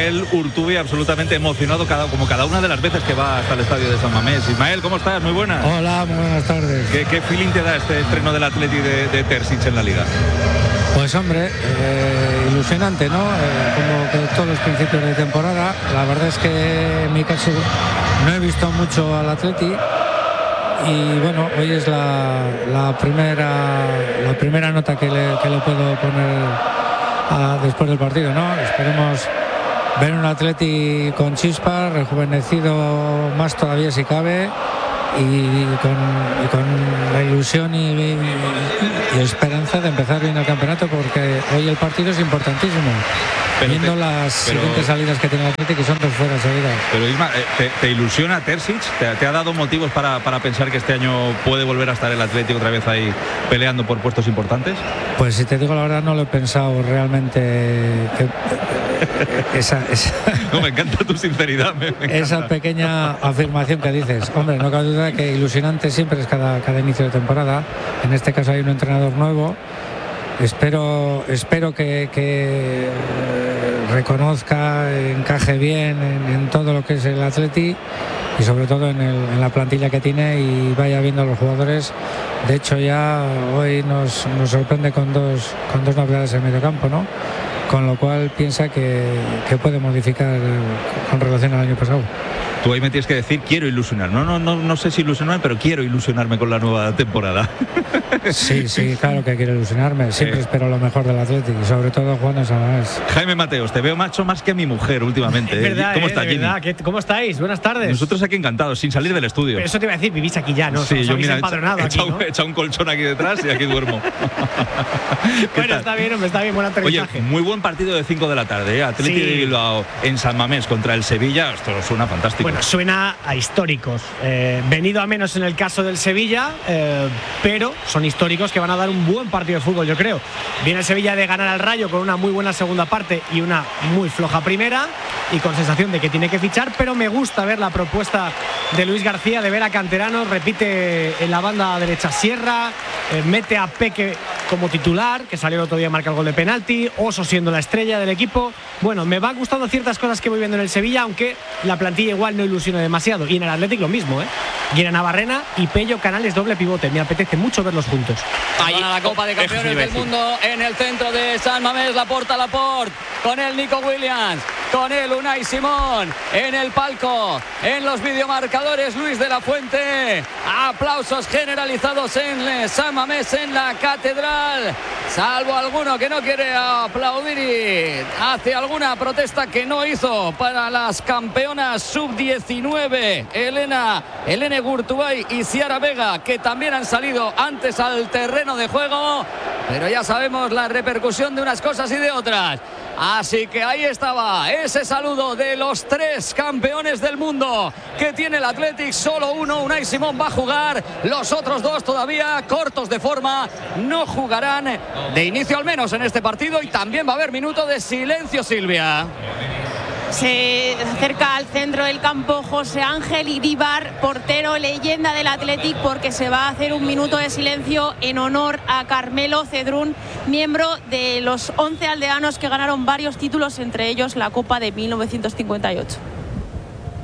Ismael Urtubi, absolutamente emocionado como cada una de las veces que va hasta el estadio de San Mamés. Ismael, ¿cómo estás? Muy buenas. Hola, muy buenas tardes. ¿Qué feeling te da este estreno del Atleti de Terzic en la Liga? Pues hombre, ilusionante, ¿no? Como que todos los principios de temporada. La verdad es que en mi caso no he visto mucho al Atleti. Y bueno, hoy es la primera nota que le puedo poner después del partido, ¿no? Esperemos ver un Atleti con chispa, rejuvenecido más todavía si cabe, y con la ilusión y esperanza de empezar bien el campeonato, porque hoy el partido es importantísimo. Viendo las siguientes salidas que tiene el Atleti, que son 2 fuera seguidas. Pero Isma, ¿te ilusiona Terzic? ¿Te ha dado motivos para pensar que este año puede volver a estar el Atleti otra vez ahí peleando por puestos importantes? Pues si te digo la verdad, no lo he pensado realmente. No, me encanta tu sinceridad. Me encanta. Esa pequeña afirmación que dices. Hombre, no cabe duda que ilusionante siempre es cada inicio de temporada. En este caso hay un entrenador nuevo. Espero que reconozca, encaje bien en todo lo que es el Atleti y sobre todo en la plantilla que tiene, y vaya viendo a los jugadores. De hecho, ya hoy nos sorprende con dos novedades en medio campo, ¿no? Con lo cual piensa que puede modificar con relación al año pasado. Tú ahí me tienes que decir, quiero ilusionar. No sé si ilusionarme, pero quiero ilusionarme con la nueva temporada. Sí, claro que quiero ilusionarme. Siempre espero lo mejor del Atlético y sobre todo Juan San Mamés. Jaime Mateos, te veo macho más que a mi mujer últimamente. Es verdad, ¿Cómo está, Jenny? ¿Cómo estáis? Buenas tardes. Nosotros aquí encantados, sin salir del estudio. Pero eso te iba a decir, vivís aquí ya, ¿no? Sí, yo mira, he echado un colchón aquí detrás y aquí duermo. Bueno, está bien, hombre, está bien, buen aterrizaje. Oye, muy buen partido de 5 de la tarde, ¿eh? Atlético de Bilbao en San Mamés contra el Sevilla. Esto suena fantástico. Bueno, suena a históricos. Venido a menos en el caso del Sevilla, pero son históricos que van a dar un buen partido de fútbol, yo creo. Viene el Sevilla de ganar al Rayo con una muy buena segunda parte y una muy floja primera, y con sensación de que tiene que fichar, pero me gusta ver la propuesta de Luis García de ver a canteranos. Repite en la banda derecha Sierra, mete a Peque como titular, que salió el otro día a marcar el gol de penalti, Oso siendo la estrella del equipo. Bueno, me van gustando ciertas cosas que voy viendo en el Sevilla, aunque la plantilla igual no ilusiona demasiado. Y en el Atlético lo mismo, ¿eh? Guira Navarrena y Pello Canales doble pivote. Me apetece mucho verlos juntos. Ahí a la Copa de Campeones del Mundo en el centro de San Mamés, Laporta, con el Nico Williams, con el Unai Simón, en el palco, en los videomarcadores Luis de la Fuente. Aplausos generalizados en San Mamés, en la catedral, salvo alguno que no quiere aplaudir y hace alguna protesta que no hizo para las campeonas sub-19 Elena Gurtubay y Ciara Vega, que también han salido antes al terreno de juego, pero ya sabemos la repercusión de unas cosas y de otras. Así que ahí estaba ese saludo de los 3 campeones del mundo que tiene el Athletic. Solo uno, Unai Simón, va a jugar. Los otros 2 todavía cortos de forma, no jugarán de inicio al menos en este partido, y también va a haber minuto de silencio, Silvia. Se acerca al centro del campo José Ángel Iríbar, portero leyenda del Athletic, porque se va a hacer un minuto de silencio en honor a Carmelo Cedrún, miembro de los 11 aldeanos que ganaron varios títulos, entre ellos la Copa de 1958.